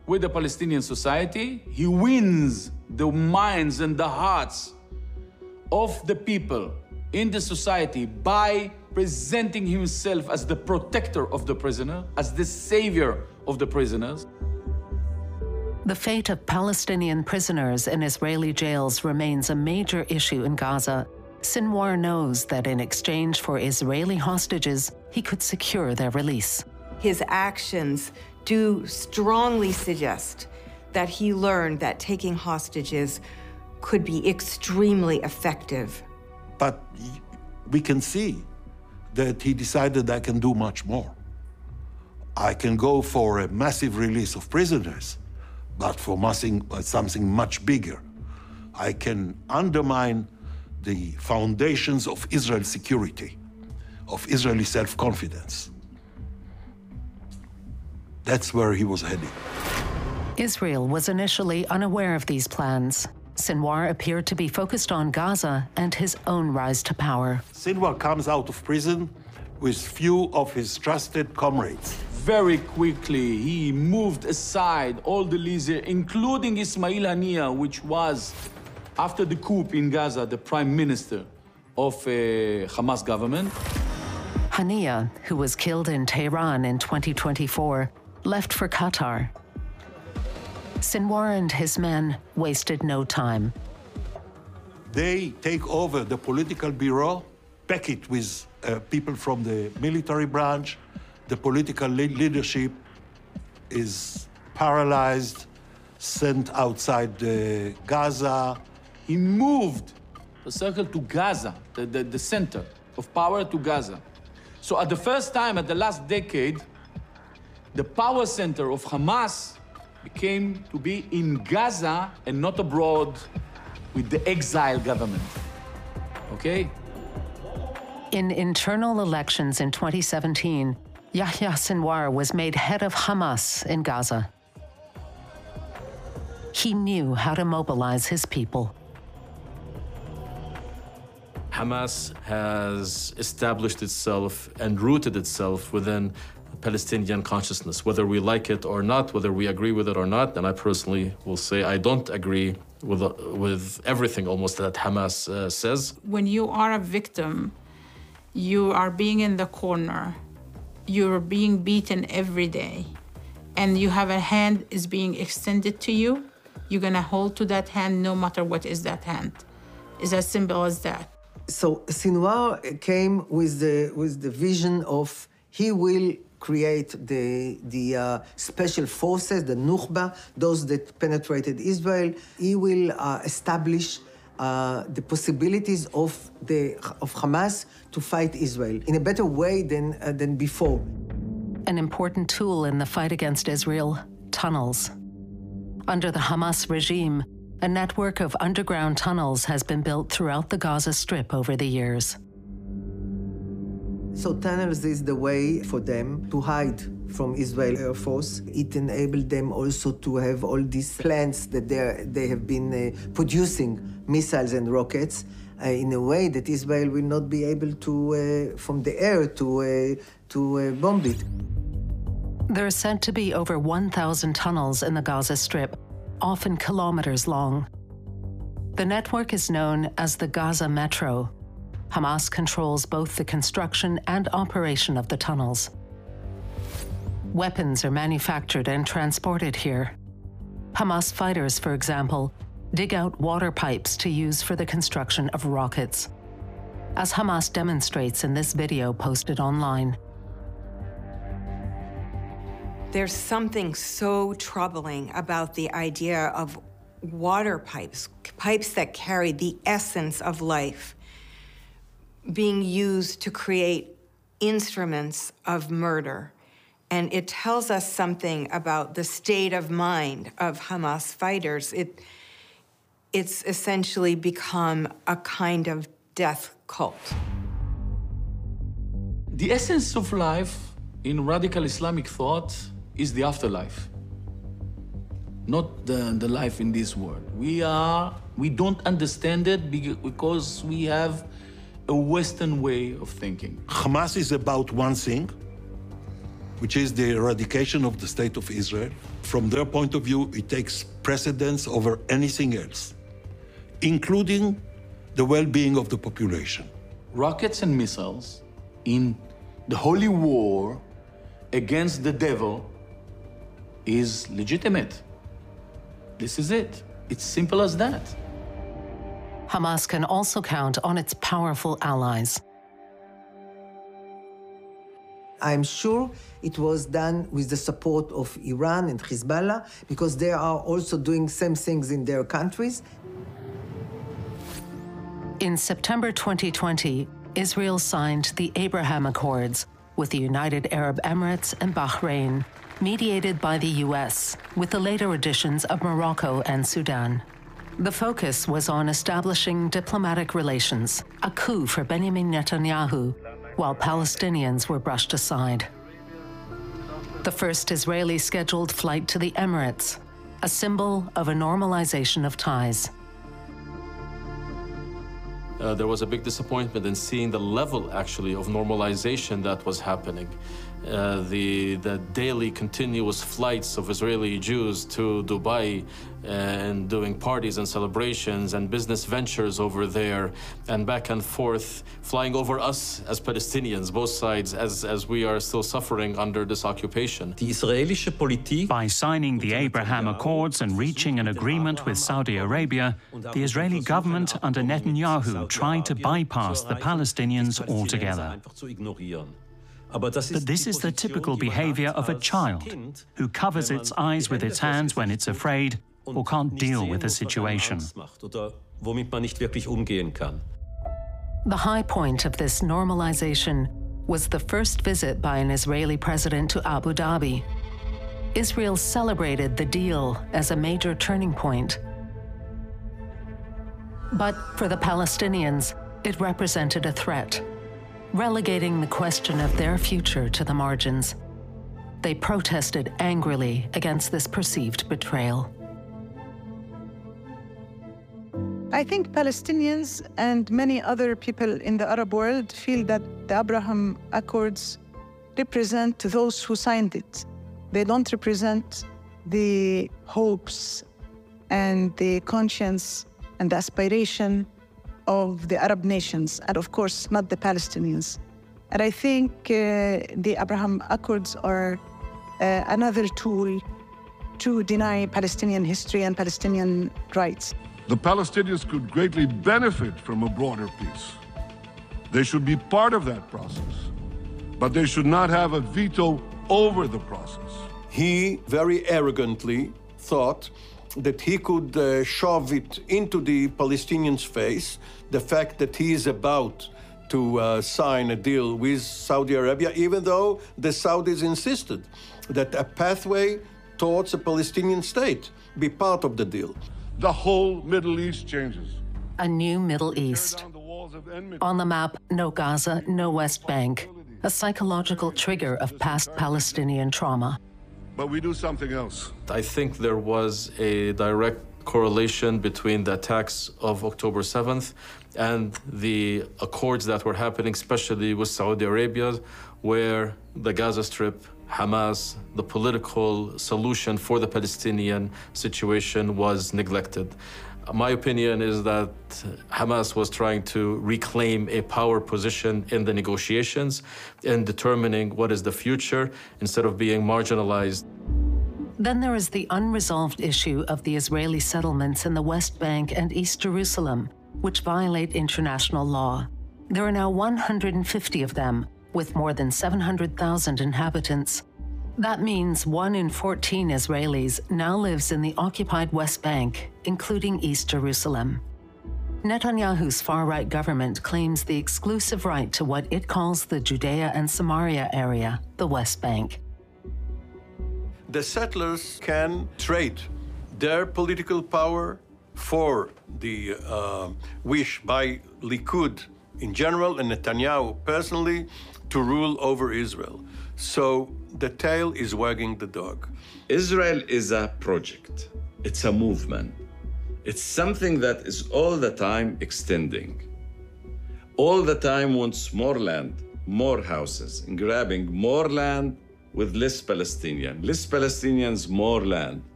with the Palestinian society. He wins the minds and the hearts of the people in the society by presenting himself as the protector of the prisoner, as the savior of the prisoners. The fate of Palestinian prisoners in Israeli jails remains a major issue in Gaza. Sinwar knows that in exchange for Israeli hostages, he could secure their release. His actions do strongly suggest that he learned that taking hostages could be extremely effective. But we can see that he decided I can do much more. I can go for a massive release of prisoners, but for something much bigger. I can undermine the foundations of Israel's security, of Israeli self-confidence. That's where he was heading. Israel was initially unaware of these plans. Sinwar appeared to be focused on Gaza and his own rise to power. Sinwar comes out of prison with few of his trusted comrades. Very quickly, he moved aside all the leaders, including Ismail Haniyeh, which was, after the coup in Gaza, the prime minister of Hamas government. Haniyeh, who was killed in Tehran in 2024, left for Qatar. Sinwar and his men wasted no time. They take over the political bureau, pack it with people from the military branch. The political leadership is paralyzed, sent outside Gaza. He moved the circle to Gaza, the center of power to Gaza. So at the first time, at the last decade, the power center of Hamas came to be in Gaza and not abroad with the exile government, okay? In internal elections in 2017, Yahya Sinwar was made head of Hamas in Gaza. He knew how to mobilize his people. Hamas has established itself and rooted itself within Palestinian consciousness, whether we like it or not, whether we agree with it or not. And I personally will say I don't agree with everything almost that Hamas says. When you are a victim, you are being in the corner. You're being beaten every day. And you have a hand is being extended to you. You're gonna hold to that hand no matter what is that hand. It's as simple as that. So Sinwar came with the vision of he will create the special forces, the Nukhba, those that penetrated Israel. He will establish the possibilities of Hamas to fight Israel in a better way than before. An important tool in the fight against Israel, tunnels. Under the Hamas regime, a network of underground tunnels has been built throughout the Gaza Strip over the years. So tunnels is the way for them to hide from Israel Air Force. It enabled them also to have all these plants that they have been producing missiles and rockets in a way that Israel will not be able to, from the air, to bomb it. There are said to be over 1,000 tunnels in the Gaza Strip, often kilometers long. The network is known as the Gaza Metro. Hamas controls both the construction and operation of the tunnels. Weapons are manufactured and transported here. Hamas fighters, for example, dig out water pipes to use for the construction of rockets, as Hamas demonstrates in this video posted online. There's something so troubling about the idea of water pipes, pipes that carry the essence of life, being used to create instruments of murder. And it tells us something about the state of mind of Hamas fighters. It's essentially become a kind of death cult. The essence of life in radical Islamic thought is the afterlife, not the life in this world. We don't understand it because we have a Western way of thinking. Hamas is about one thing, which is the eradication of the State of Israel. From their point of view, it takes precedence over anything else, including the well-being of the population. Rockets and missiles in the holy war against the devil is legitimate. This is it. It's simple as that. Hamas can also count on its powerful allies. I'm sure it was done with the support of Iran and Hezbollah, because they are also doing same things in their countries. In September 2020, Israel signed the Abraham Accords with the United Arab Emirates and Bahrain, mediated by the US, with the later additions of Morocco and Sudan. The focus was on establishing diplomatic relations, a coup for Benjamin Netanyahu, while Palestinians were brushed aside. The first Israeli scheduled flight to the Emirates, a symbol of a normalization of ties. There was a big disappointment in seeing the level, actually, of normalization that was happening. The daily continuous flights of Israeli Jews to Dubai and doing parties and celebrations and business ventures over there and back and forth, flying over us as Palestinians, both sides, as we are still suffering under this occupation. By signing the Abraham Accords and reaching an agreement with Saudi Arabia, the Israeli government under Netanyahu tried to bypass the Palestinians altogether. But this is the typical behavior of a child who covers its eyes with its hands when it's afraid or can't deal with the situation. The high point of this normalization was the first visit by an Israeli president to Abu Dhabi. Israel celebrated the deal as a major turning point. But for the Palestinians, it represented a threat, relegating the question of their future to the margins. They protested angrily against this perceived betrayal. I think Palestinians and many other people in the Arab world feel that the Abraham Accords represent those who signed it. They don't represent the hopes and the conscience and the aspiration of the Arab nations, and of course, not the Palestinians. And I think the Abraham Accords are another tool to deny Palestinian history and Palestinian rights. The Palestinians could greatly benefit from a broader peace. They should be part of that process, but they should not have a veto over the process. He very arrogantly thought that he could shove it into the Palestinians' face, the fact that he is about to sign a deal with Saudi Arabia, even though the Saudis insisted that a pathway towards a Palestinian state be part of the deal. The whole Middle East changes. A new Middle East. On the map, no Gaza, no West Bank, a psychological trigger of past Palestinian trauma. But we do something else. I think there was a direct correlation between the attacks of October 7th and the accords that were happening, especially with Saudi Arabia, where the Gaza Strip, Hamas, the political solution for the Palestinian situation was neglected. My opinion is that Hamas was trying to reclaim a power position in the negotiations and determining what is the future instead of being marginalized. Then there is the unresolved issue of the Israeli settlements in the West Bank and East Jerusalem, which violate international law. There are now 150 of them, with more than 700,000 inhabitants. That means 1 in 14 Israelis now lives in the occupied West Bank, including East Jerusalem. Netanyahu's far-right government claims the exclusive right to what it calls the Judea and Samaria area, the West Bank. The settlers can trade their political power for the wish by Likud in general and Netanyahu personally to rule over Israel. So the tail is wagging the dog. Israel is a project. It's a movement. It's something that is all the time extending. All the time wants more land, more houses, and grabbing more land, with less Palestinian. Less Palestinians, more land.